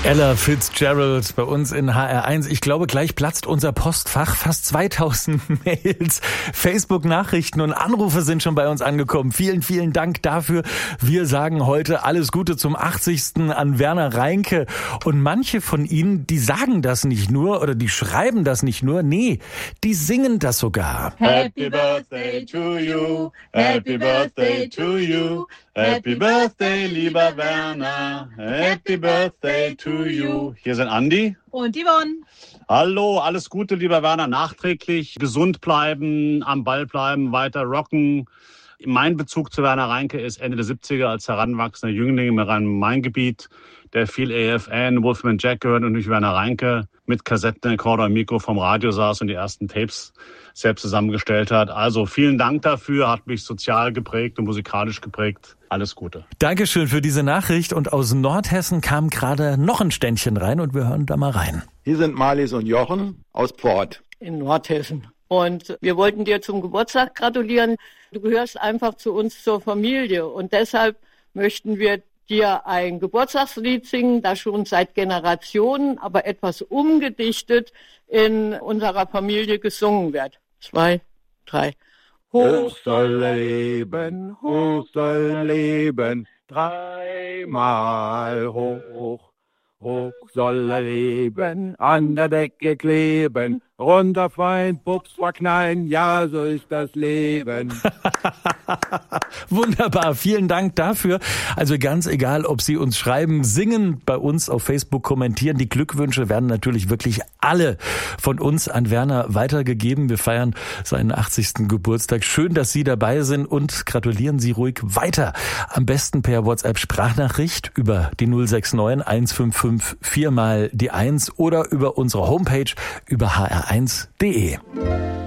Ella Fitzgerald bei uns in HR1. Ich glaube, gleich platzt unser Postfach. Fast 2000 Mails, Facebook-Nachrichten und Anrufe sind schon bei uns angekommen. Vielen, vielen Dank dafür. Wir sagen heute alles Gute zum 80. an Werner Reinke. Und manche von Ihnen, die sagen das nicht nur oder die schreiben das nicht nur. Nee, die singen das sogar. Happy Birthday to you, Happy Birthday to you, Happy Birthday, lieber Werner, Happy Birthday to you. Hier sind Andi und Yvonne. Hallo, alles Gute, lieber Werner, nachträglich gesund bleiben, am Ball bleiben, weiter rocken. Mein Bezug zu Werner Reinke ist Ende der 70er als heranwachsender Jüngling im Rhein-Main-Gebiet, der viel EFN, Wolfman Jack gehört und durch Werner Reinke mit Kassettenrekorder und Mikro vom Radio saß und die ersten Tapes selbst zusammengestellt hat. Also vielen Dank dafür, hat mich sozial geprägt und musikalisch geprägt. Alles Gute. Dankeschön für diese Nachricht. Und aus Nordhessen kam gerade noch ein Ständchen rein und wir hören da mal rein. Hier sind Marlies und Jochen aus Port in Nordhessen. Und wir wollten dir zum Geburtstag gratulieren. Du gehörst einfach zu uns zur Familie und deshalb möchten wir dir ein Geburtstagslied singen, das schon seit Generationen, aber etwas umgedichtet in unserer Familie gesungen wird. 2, 3. Hoch soll leben, dreimal hoch. Hoch soll er leben, an der Decke kleben, runterfallen, Pups verknallen, ja, so ist das Leben. Wunderbar, vielen Dank dafür. Also ganz egal, ob Sie uns schreiben, singen, bei uns auf Facebook kommentieren. Die Glückwünsche werden natürlich wirklich alle von uns an Werner weitergegeben. Wir feiern seinen 80. Geburtstag. Schön, dass Sie dabei sind und gratulieren Sie ruhig weiter. Am besten per WhatsApp-Sprachnachricht über die 069 155 4 mal die 1 oder über unsere Homepage über hr1.de.